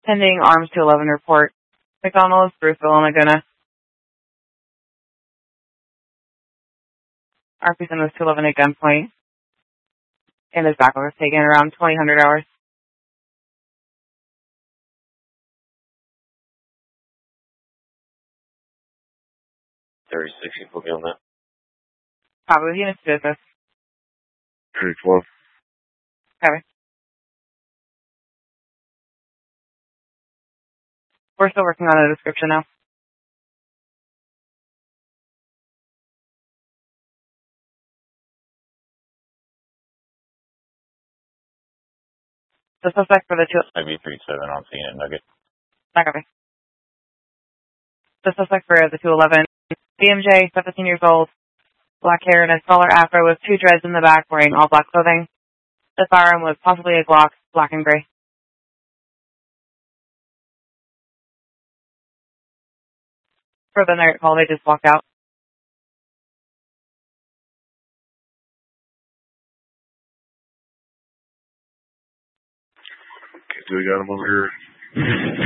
Pending Arms 211 report. McDonald's, Bruceville, Laguna. RP sent was 211 at gunpoint. And his back was taken around 2000 hours. 36, you put me on that. Probably units business. 312. Okay. We're still working on a description now. The suspect for the Maybe 37 on scene at Nugget. Okay. The suspect for the 211, BMJ, 17 years old, black hair and a smaller afro with 2 dreads in the back, wearing all black clothing. The firearm was possibly a Glock, black and gray. For the night call, they just walked out. Okay, so we got him over here.